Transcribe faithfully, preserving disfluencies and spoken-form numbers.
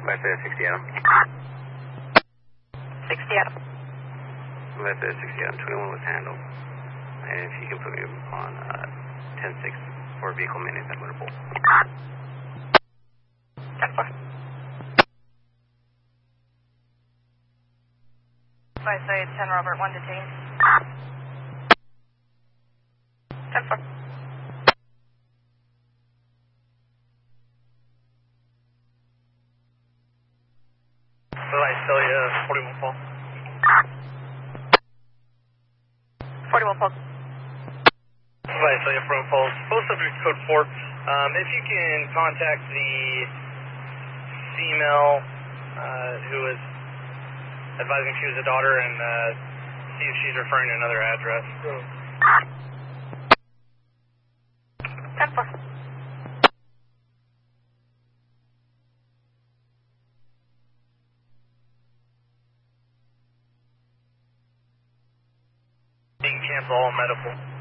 Left there, sixty Adam. sixty Adam. Left there, sixty Adam. twenty-one was handled. And if you can put me on uh, ten six for vehicle maintenance at Motor Pool. ten four. I say ten Robert, one detained. ten four. Visalia, forty-one Paul. forty-one Paul. Visalia, forty-one Paul. Post subject code four. Um, if you can contact the female uh, who is advising she was a daughter and uh, see if she's referring to another address. ten four. Being cancel all medical.